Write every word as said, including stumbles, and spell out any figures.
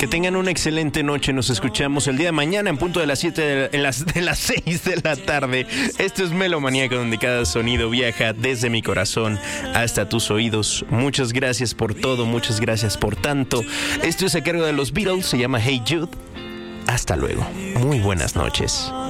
Que tengan una excelente noche. Nos escuchamos el día de mañana en punto de las siete de, en las, de las seis de la tarde. Esto es Melomaníaco, donde cada sonido viaja desde mi corazón hasta tus oídos. Muchas gracias por todo, muchas gracias por tanto. Esto es a cargo de los Beatles, se llama Hey Jude. Hasta luego. Muy buenas noches.